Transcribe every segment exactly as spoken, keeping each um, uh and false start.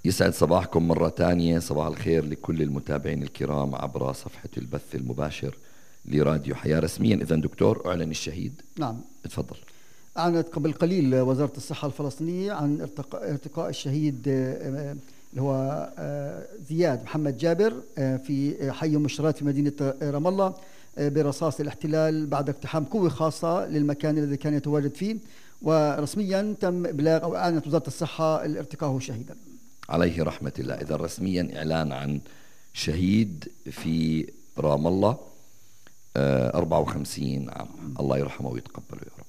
يسعد صباحكم مرة تانية، صباح الخير لكل المتابعين الكرام عبر صفحة البث المباشر لراديو حياة. رسميا إذا دكتور أعلن الشهيد. نعم، اتفضل. أعلنت قبل قليل وزارة الصحة الفلسطينية عن ارتقاء, ارتقاء الشهيد اللي هو زياد محمد جابر في حي مشرات في مدينة رام الله برصاص الاحتلال بعد اقتحام قوة خاصة للمكان الذي كان يتواجد فيه، ورسميا تم إبلاغ أو أعلنت وزارة الصحة ارتقائه شهيدا عليه رحمة الله. إذا رسميا إعلان عن شهيد في رام الله، أربعة وخمسين عام. الله يرحمه ويتقبله يا رب.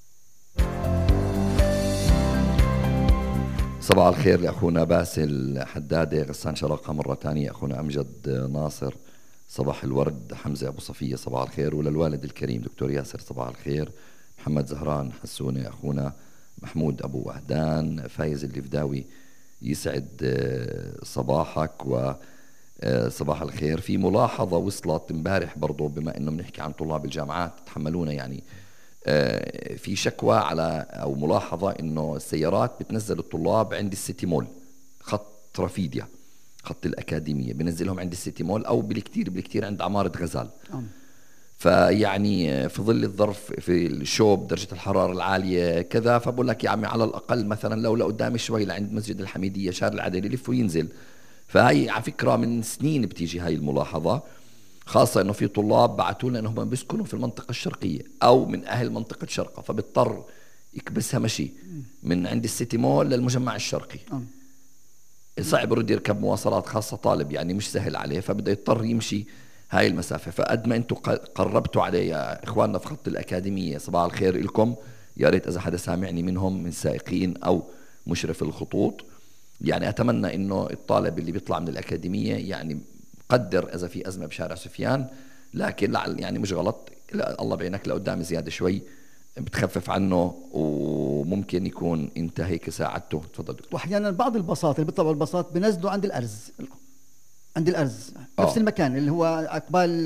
صباح الخير لأخونا باسل حدادة غسان شرقة مرة تانية، أخونا أمجد ناصر صباح الورد، حمزة أبو صفية صباح الخير، وللوالد الكريم دكتور ياسر صباح الخير، محمد زهران حسونة، أخونا محمود أبو وهدان، فايز الفداوي يسعد صباحك وصباح الخير. في ملاحظة وصلت امبارح برضو، بما أنه بنحكي عن طلاب الجامعات تحملونا، يعني في شكوى على أو ملاحظة أنه السيارات بتنزل الطلاب عند السيتي مول، خط رفيديا خط الأكاديمية بنزلهم عند السيتي مول، أو بالكتير بالكتير عند عمارة غزال. أم. فيعني في ظل الظرف في الشوب درجة الحرارة العالية كذا، فبقول لك يا عمي على الأقل مثلا لو لقدام شوي لعند مسجد الحميدية شارع العدل يلف وينزل. فهي على فكرة من سنين بتيجي هاي الملاحظة، خاصة انه في طلاب بعثوا لنا انهم بيسكنوا في المنطقة الشرقية او من اهل منطقة شرقة، فبيضطر يكبسها مشي من عند السيتي مول للمجمع الشرقي. أم. صعب يرد يركب مواصلات، خاصة طالب يعني مش سهل عليه، فبده يضطر يمشي هاي المسافة. فقد ما انتم قربتوا عليه يا اخواننا في خط الأكاديمية، صباح الخير لكم. يا ريت اذا حدا سامعني منهم من سائقين او مشرف الخطوط، يعني اتمنى انه الطالب اللي بيطلع من الأكاديمية يعني قدر اذا في ازمة بشارع سفيان، لكن لعل يعني مش غلط، لا الله بعينك لقدام زيادة شوي بتخفف عنه وممكن يكون انت هيك ساعدته. تفضل دكتور. واحيانا بعض الباصات اللي بيطلعوا الباصات بنزلوا عند الارز، عند الارز نفس أوه. المكان اللي هو عقبال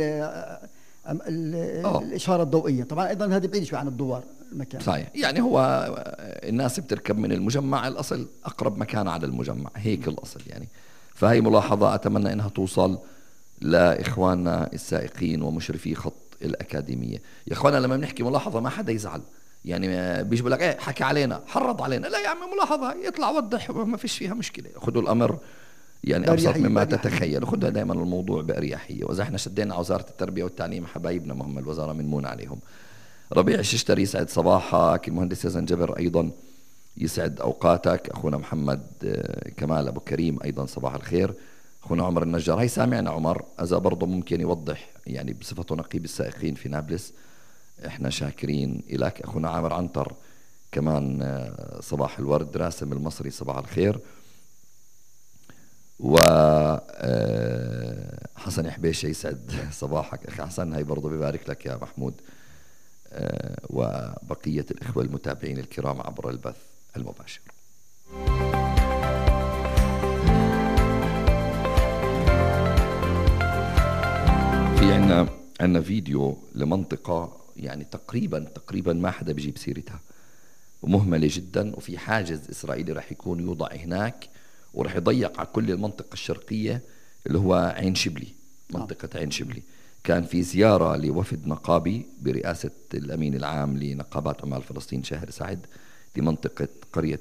الاشاره الضوئيه. طبعا ايضا هذه بعيد شوي عن الدوار المكان. صحيح، يعني هو الناس بتركب من المجمع، الاصل اقرب مكان على المجمع، هيك الاصل يعني. فهي ملاحظه اتمنى انها توصل لاخواننا السائقين ومشرفي خط الأكاديمية. يا اخوانا لما بنحكي ملاحظة ما حدا يزعل، يعني بيجي بقول لك ايه حكي علينا حرض علينا، لا يا عمي ملاحظة يطلع وضح ما فيش فيها مشكلة، خذوا الأمر يعني أبسط مما تتخيل، خذها دائما الموضوع بأريحية. وإذا احنا شدينا على وزارة التربية والتعليم حبايبنا مهم الوزارة منمون عليهم. ربيع الششتري يسعد صباحك، المهندس يزن جبر أيضا يسعد أوقاتك، أخونا محمد كمال أبو كريم أيضا صباح الخير، أخونا عمر النجار هاي سامعنا عمر، إذا برضه ممكن يوضح يعني بصفته نقيب السائقين في نابلس، إحنا شاكرين إلك. أخونا عامر عنتر كمان صباح الورد، راسم المصري صباح الخير، و حسن حبيشة يسعد صباحك أخي حسن، هاي برضه ببارك لك يا محمود، وبقية الإخوة المتابعين الكرام عبر البث المباشر. في عنا عنا فيديو لمنطقة يعني تقريبا تقريبا ما حدا بيجيب سيرتها ومهملة جدا، وفي حاجز إسرائيلي راح يكون يوضع هناك وراح يضيق على كل المنطقة الشرقية اللي هو عين شبلي، منطقة عين شبلي. كان في زيارة لوفد نقابي برئاسة الأمين العام لنقابات عمال فلسطين شاهر سعد لمنطقة قرية